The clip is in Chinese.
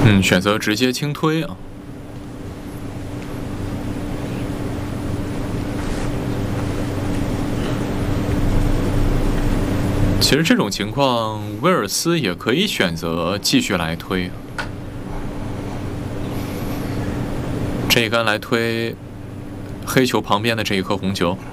选择直接轻推啊。其实这种情况，威尔斯也可以选择继续来推，这一杆来推黑球旁边的这一颗红球。